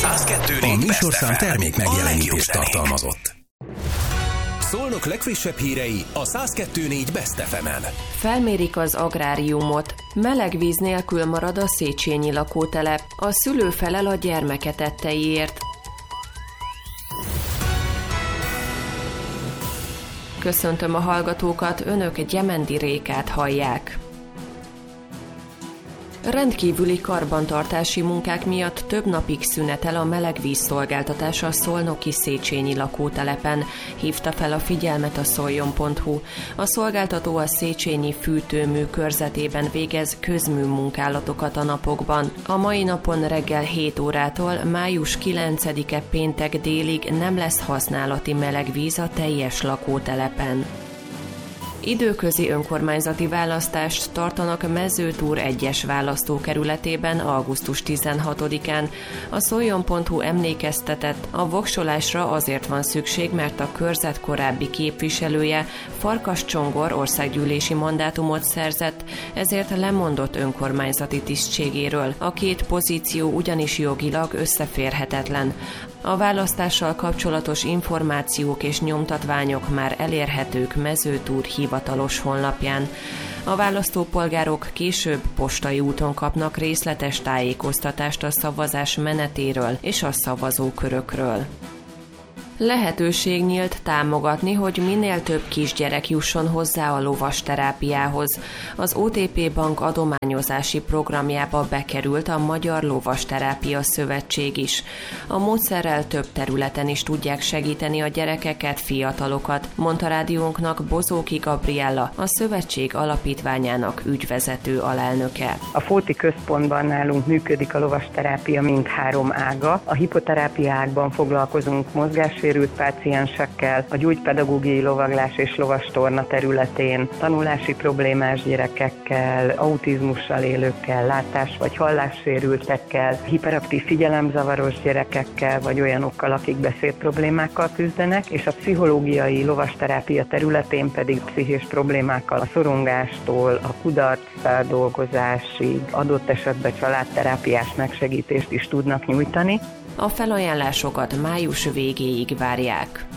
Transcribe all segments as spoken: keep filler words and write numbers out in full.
száz kettő A műsorszám termék megjelenítést tartalmazott. Szolnok legfrissebb hírei a száz kettő négy Best ef emen. Felmérik az agráriumot. Meleg víz nélkül marad a Széchenyi lakótelep. A szülő felel a gyermeke tetteiért. Köszöntöm a hallgatókat, önök Gyemendi Rékát hallják. Rendkívüli karbantartási munkák miatt több napig szünetel a melegvíz szolgáltatása a szolnoki Széchenyi lakótelepen, hívta fel a figyelmet a szoljon pont hu. A szolgáltató a Széchenyi fűtőmű körzetében végez közmű munkálatokat a napokban. A mai napon reggel hét órától május kilencedike péntek délig nem lesz használati melegvíz a teljes lakótelepen. Időközi önkormányzati választást tartanak Mezőtúr egyes választókerületében augusztus tizenhatodikán. A szoljon pont hu emlékeztetett, a voksolásra azért van szükség, mert a körzet korábbi képviselője, Farkas Csongor országgyűlési mandátumot szerzett, ezért lemondott önkormányzati tisztségéről. A két pozíció ugyanis jogilag összeférhetetlen. A választással kapcsolatos információk és nyomtatványok már elérhetők Mezőtúr hivatalos honlapján. A választópolgárok később postai úton kapnak részletes tájékoztatást a szavazás menetéről és a szavazókörökről. Lehetőség nyílt támogatni, hogy minél több kisgyerek jusson hozzá a lovasterápiához. Az o té pé Bank adományozási programjába bekerült a Magyar Lovasterápia Szövetség is. A módszerrel több területen is tudják segíteni a gyerekeket, fiatalokat, mondta rádiónknak Bozóki Gabriella, a szövetség alapítványának ügyvezető alelnöke. A Fóti Központban nálunk működik a lovasterápia mindhárom ága. A hipoterápia ágban foglalkozunk mozgás sérült páciensekkel, a gyógypedagógiai lovaglás és lovastorna területén tanulási problémás gyerekekkel, autizmussal élőkkel, látás- vagy hallássérültekkel, hiperaktív figyelemzavaros gyerekekkel, vagy olyanokkal, akik beszédproblémákkal küzdenek, és a pszichológiai lovasterápia területén pedig pszichés problémákkal, a szorongástól, a kudarc feldolgozásig, adott esetben családterápiás megsegítést is tudnak nyújtani. A felajánlásokat május végéig várják.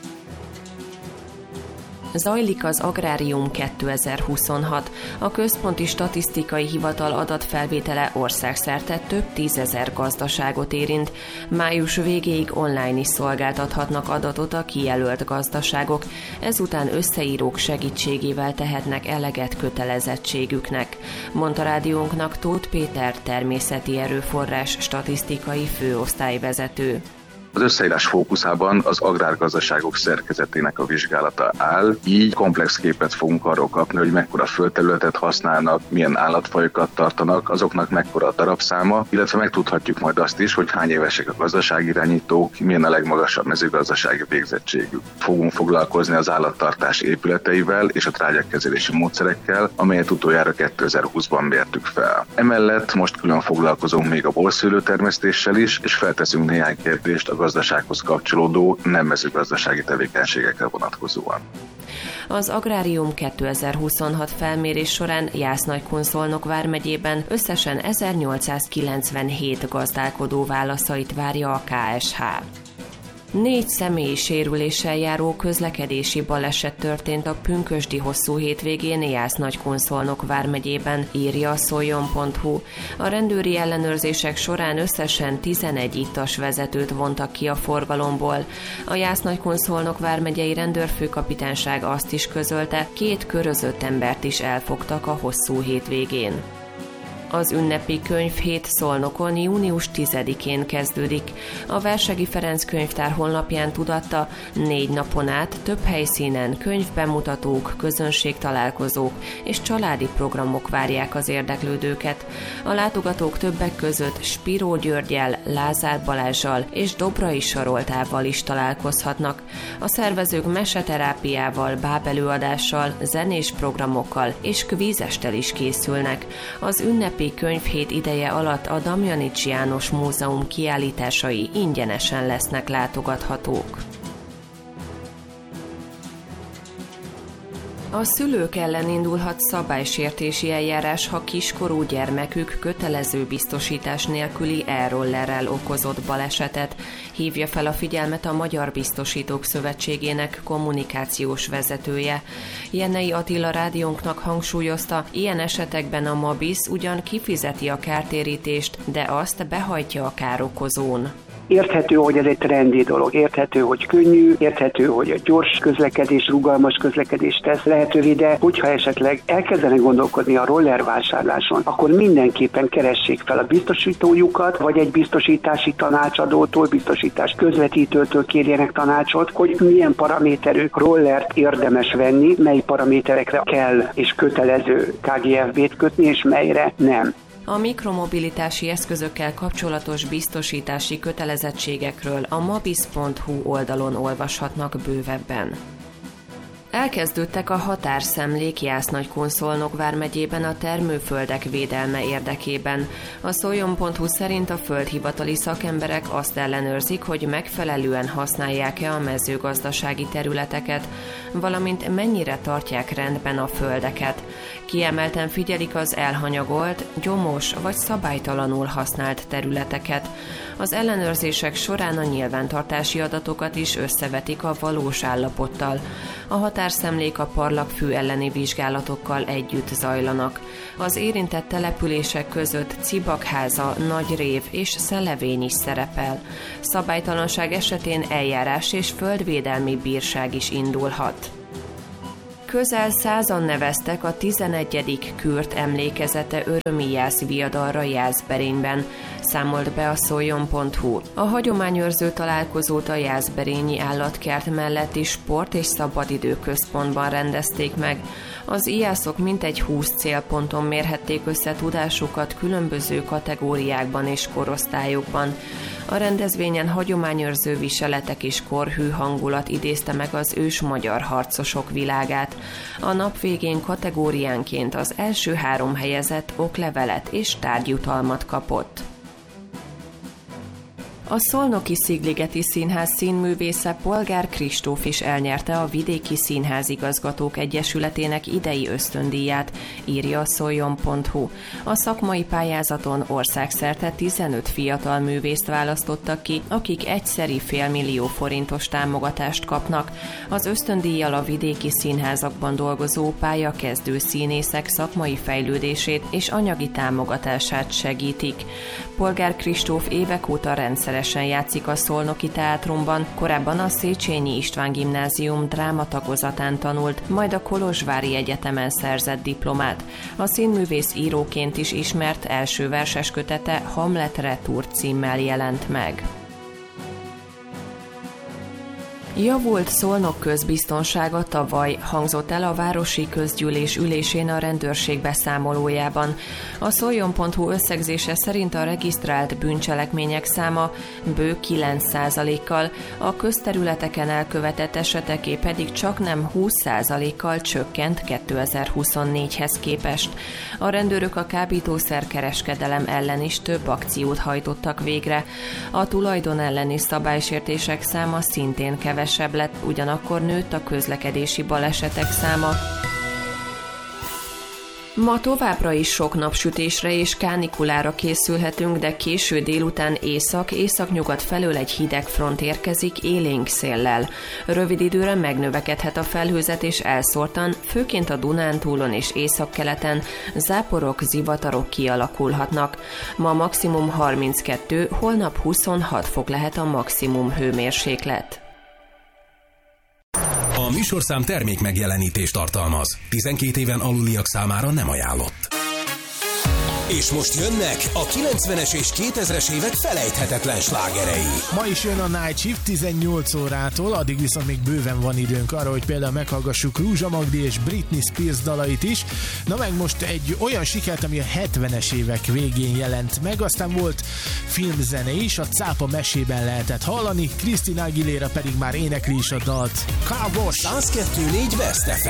Zajlik az Agrárium kétezer-huszonhat. A Központi Statisztikai Hivatal adatfelvétele országszerte több tízezer gazdaságot érint. Május végéig online is szolgáltathatnak adatot a kijelölt gazdaságok, ezután összeírók segítségével tehetnek eleget kötelezettségüknek, mondta rádiónknak Tóth Péter természeti erőforrás statisztikai főosztályvezető. Az összeírás fókuszában az agrárgazdaságok szerkezetének a vizsgálata áll, így komplex képet fogunk arról kapni, hogy mekkora földterületet használnak, milyen állatfajokat tartanak, azoknak mekkora a darabszáma, illetve megtudhatjuk majd azt is, hogy hány évesek a gazdaságirányítók, milyen a legmagasabb mezőgazdasági végzettségük. Fogunk foglalkozni az állattartás épületeivel és a trágyakezelési módszerekkel, amelyet utoljára kétezer-húszban mértük fel. Emellett most külön foglalkozunk még a borszőlőtermesztéssel is, és felteszünk néhány kérdést a gazdasághoz kapcsolódó nem mezőgazdasági tevékenységekre vonatkozóan. Az Agrárium kétezer-huszonhat felmérés során Jász-Nagykun-Szolnok vármegyében összesen ezernyolcszázkilencvenhét gazdálkodó válaszait várja a ká es há. Négy személyi sérüléssel járó közlekedési baleset történt a pünkösdi hosszú hétvégén Jász-Nagykun-Szolnok vármegyében, írja a szoljon pont hu. A rendőri ellenőrzések során összesen tizenegy ittas vezetőt vontak ki a forgalomból. A Jász-Nagykun-Szolnok vármegyei rendőrfőkapitányság azt is közölte, két körözött embert is elfogtak a hosszú hétvégén. Az ünnepi könyvhét Szolnokon június tizedikén kezdődik. A Versegi Ferenc könyvtár honlapján tudatta, négy napon át több helyszínen könyvbemutatók, közönségtalálkozók és családi programok várják az érdeklődőket. A látogatók többek között Spiró Györggyel, Lázár Balázssal és Dobrai Saroltával is találkozhatnak. A szervezők meseterápiával, bábelőadással, zenés programokkal és kvízestel is készülnek. Az ünnep könyvhét ideje alatt a Damjanics János Múzeum kiállításai ingyenesen lesznek látogathatók. A szülők ellen indulhat szabálysértési eljárás, ha kiskorú gyermekük kötelező biztosítás nélküli e-rollerrel okozott balesetet, hívja fel a figyelmet a Magyar Biztosítók Szövetségének kommunikációs vezetője. Jennei Attila rádiónknak hangsúlyozta, ilyen esetekben a Mabisz ugyan kifizeti a kártérítést, de azt behajtja a károkozón. Érthető, hogy ez egy trendi dolog, érthető, hogy könnyű, érthető, hogy a gyors közlekedés, rugalmas közlekedés tesz lehetővé, de hogyha esetleg elkezdenek gondolkodni a roller vásárláson, akkor mindenképpen keressék fel a biztosítójukat, vagy egy biztosítási tanácsadótól, biztosítás közvetítőtől kérjenek tanácsot, hogy milyen paraméterű rollert érdemes venni, mely paraméterekre kell és kötelező ká gé ef bé-t kötni, és melyre nem. A mikromobilitási eszközökkel kapcsolatos biztosítási kötelezettségekről a mabisz pont hu oldalon olvashatnak bővebben. Elkezdődtek a határszemlék Jász-Nagykun-Szolnok vármegyében a termőföldek védelme érdekében. A szoljon pont hu szerint a földhivatali szakemberek azt ellenőrzik, hogy megfelelően használják-e a mezőgazdasági területeket, valamint mennyire tartják rendben a földeket. Kiemelten figyelik az elhanyagolt, gyomos vagy szabálytalanul használt területeket. Az ellenőrzések során a nyilvántartási adatokat is összevetik a valós állapottal. A határszemlék a parlagfű elleni vizsgálatokkal együtt zajlanak. Az érintett települések között Cibakháza, Nagyrév és Szelevény is szerepel. Szabálytalanság esetén eljárás és földvédelmi bírság is indulhat. Közel százan neveztek a tizenegyedik Kürt emlékezete örömi jászviadalra Jászberényben, számolt be a szoljon pont hu. A hagyományőrző találkozót a Jászberényi állatkert melletti sport- és szabadidőközpontban rendezték meg. Az ijászok mintegy húsz célponton mérhették össze tudásukat különböző kategóriákban és korosztályokban. A rendezvényen hagyományőrző viseletek és korhű hangulat idézte meg az ős magyar harcosok világát. A nap végén kategóriánként az első három helyezett oklevelet és tárgyjutalmat kapott. A Szolnoki Szigligeti Színház színművésze Polgár Kristóf is elnyerte a Vidéki Színházigazgatók Egyesületének idei ösztöndíját, írja a szoljon pont hu. A szakmai pályázaton országszerte tizenöt fiatal művészt választottak ki, akik egyszeri félmillió forintos támogatást kapnak. Az ösztöndíjjal a vidéki színházakban dolgozó pályakezdő színészek szakmai fejlődését és anyagi támogatását segítik. Polgár Kristóf évek óta rendszeresen játszik a Szolnoki Teátrumban, korábban a Széchenyi István Gimnázium drámatagozatán tanult, majd a Kolozsvári Egyetemen szerzett diplomát. A színművész íróként is ismert első verseskötete Hamlet Retur címmel jelent meg. Javult Szolnok közbiztonsága tavaly, hangzott el a Városi Közgyűlés ülésén a rendőrség beszámolójában. A szoljon pont hu összegzése szerint a regisztrált bűncselekmények száma bő kilenc százalékkal, a közterületeken elkövetett eseteké pedig csaknem húsz százalékkal csökkent kétezer-huszonnégyhez képest. A rendőrök a kábítószerkereskedelem ellen is több akciót hajtottak végre. A tulajdon elleni szabálysértések száma szintén kevesebb lett, ugyanakkor nőtt a közlekedési balesetek száma. Ma továbbra is sok napsütésre és kánikulára készülhetünk, de késő délután észak-északnyugat felől egy hideg front érkezik élénk széllel. Rövid időre megnövekedhet a felhőzet és elszórtan, főként a Dunántúlon és északkeleten záporok, zivatarok kialakulhatnak. Ma maximum harminckettő, holnap huszonhat fok lehet a maximum hőmérséklet. A műsorszám termék megjelenítést tartalmaz. tizenkét éven aluliak számára nem ajánlott. És most jönnek a kilencvenes és kétezres évek felejthetetlen slágerei. Ma is jön a Night Shift tizennyolc órától, addig viszont még bőven van időnk arra, hogy például meghallgassuk Rúzsa Magdi és Britney Spears dalait is. Na meg most egy olyan sikert, ami a hetvenes évek végén jelent meg, aztán volt filmzene is, a Cápa mesében lehetett hallani, Christina Aguilera pedig már énekli is a dalt. száz kettő négy Best ef em.